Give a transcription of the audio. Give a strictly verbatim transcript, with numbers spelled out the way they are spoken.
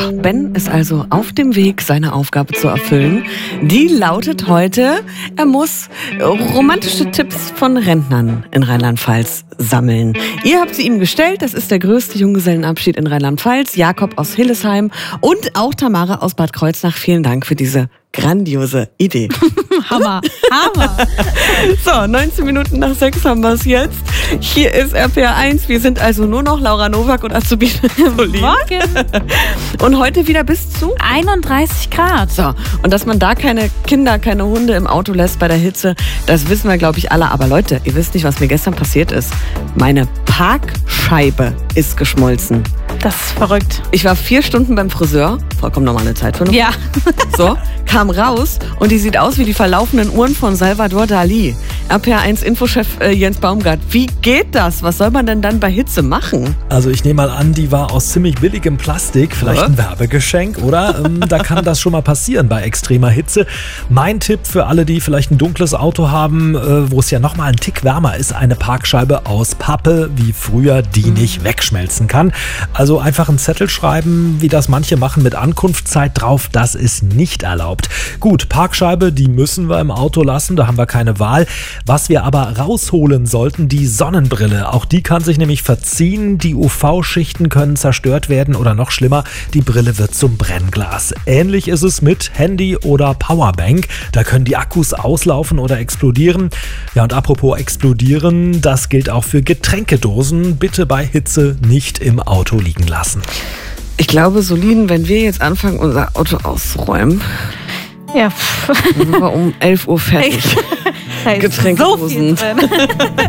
Ben ist also auf dem Weg, seine Aufgabe zu erfüllen. Die lautet heute, er muss romantische Tipps von Rentnern in Rheinland-Pfalz sammeln. Ihr habt sie ihm gestellt, das ist der größte Junggesellenabschied in Rheinland-Pfalz. Jakob aus Hillesheim und auch Tamara aus Bad Kreuznach. Vielen Dank für diese grandiose Idee. Hammer, Hammer. So, neunzehn Minuten nach sechs haben wir es jetzt. Hier ist R P R eins. Wir sind also nur noch Laura Nowak und Azubine Solin. Morgen. Und heute wieder bis zu einunddreißig Grad. So, und dass man da keine Kinder, keine Hunde im Auto lässt bei der Hitze, das wissen wir, glaube ich, alle. Aber Leute, ihr wisst nicht, was mir gestern passiert ist. Meine Parkscheibe ist geschmolzen. Das ist verrückt. Ich war vier Stunden beim Friseur, vollkommen normale Zeit für eine Ja. So, kam raus und die sieht aus wie die verlaufenden Uhren von Salvador Dali. R P R eins Infochef äh, Jens Baumgart, wie geht das? Was soll man denn dann bei Hitze machen? Also ich nehme mal an, die war aus ziemlich billigem Plastik, vielleicht ein Werbegeschenk, oder? Ähm, da kann das schon mal passieren bei extremer Hitze. Mein Tipp für alle, die vielleicht ein dunkles Auto haben, äh, wo es ja nochmal einen Tick wärmer ist, eine Parkscheibe aus Pappe, wie früher, die nicht wegschmelzen kann. Also einfach einen Zettel schreiben, wie das manche machen, mit Ankunftszeit drauf, das ist nicht erlaubt. Gut, Parkscheibe, die müssen wir im Auto lassen, da haben wir keine Wahl. Was wir aber rausholen sollten, die Sonnenbrille. Auch die kann sich nämlich verziehen, die U V-Schichten können zerstört werden oder noch schlimmer, die Brille wird zum Brennglas. Ähnlich ist es mit Handy oder Powerbank. Da können die Akkus auslaufen oder explodieren. Ja, und apropos explodieren, das gilt auch für Getränkedosen. Bitte bei Hitze nicht im Auto liegen lassen. Ich glaube, Solin, wenn wir jetzt anfangen, unser Auto auszuräumen, Ja. dann sind wir um elf Uhr fertig. Da ist so viel Getränkedosen. drin.